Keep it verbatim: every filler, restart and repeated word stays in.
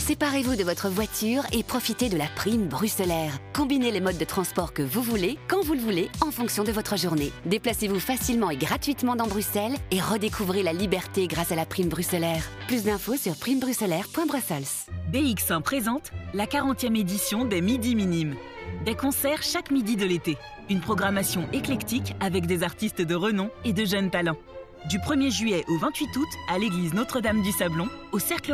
Séparez-vous de votre voiture et profitez de la prime Bruxelaire. Combinez les modes de transport que vous voulez, quand vous le voulez, en fonction de votre journée. Déplacez-vous facilement et gratuitement dans Bruxelles et redécouvrez la liberté grâce à la prime Bruxelaire. Plus d'infos sur prime bruxelaire point brussels. B X un présente la quarantième édition des Midi Minimes. Des concerts chaque midi de l'été. Une programmation éclectique avec des artistes de renom et de jeunes talents. Du premier juillet au vingt-huit août, à l'église Notre-Dame du Sablon, au Cercle